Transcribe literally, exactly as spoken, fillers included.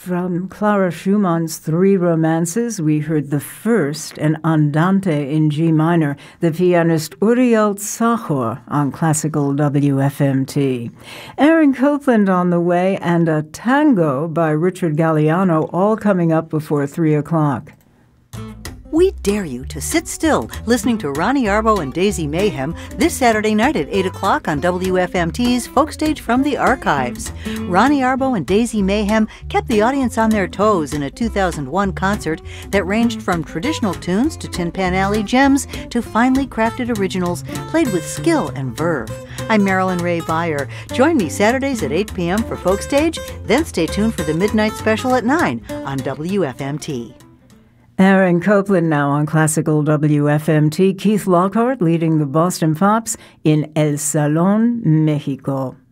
From Clara Schumann's Three Romances, we heard the first, an Andante in G minor, the pianist Uriel Tzachor on Classical W F M T. Aaron Copland on the way, and a tango by Richard Galliano, all coming up before three o'clock. We dare you to sit still listening to Ronnie Arbo and Daisy Mayhem this Saturday night at eight o'clock on W F M T's Folk Stage from the Archives. Ronnie Arbo and Daisy Mayhem kept the audience on their toes in a two thousand one concert that ranged from traditional tunes to Tin Pan Alley gems to finely crafted originals played with skill and verve. I'm Marilyn Ray Beyer. Join me Saturdays at eight p.m. for Folk Stage, then stay tuned for the Midnight Special at nine on W F M T. Aaron Copland now on Classical W F M T. Keith Lockhart leading the Boston Pops in El Salón, Mexico.